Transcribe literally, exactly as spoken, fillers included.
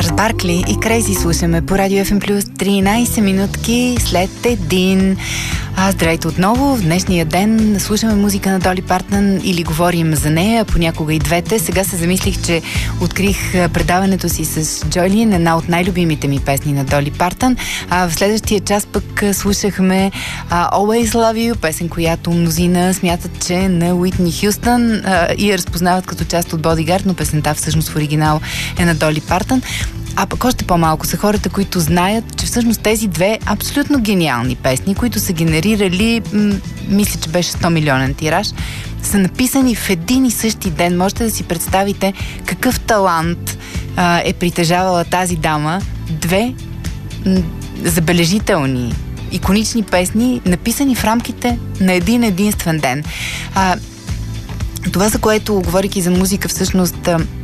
Баркли и Крейзи слушаме по Радио Еф Ем плюс тринайсет минутки след един. А, здравейте отново. В днешния ден слушаме музика на Доли Партън или говорим за нея, понякога и двете. Сега се замислих, че открих предаването си с Джойлин, една от най-любимите ми песни на Доли Партън. А в следващия час пък слушахме а, Always Love You, песен, която мнозина смятат, че на Уитни Хюстън а, и я разпознават като част от Бодигард, но песента всъщност в оригинал е на Доли Партън. А пък още по-малко са хората, които знаят, че всъщност тези две абсолютно гениални песни, които са генерирали, м- мисля, че беше сто милионен тираж, са написани в един и същи ден. Можете да си представите какъв талант а, е притежавала тази дама. Две м- забележителни, иконични песни, написани в рамките на един единствен ден. А, това, за което, говорейки за музика, всъщност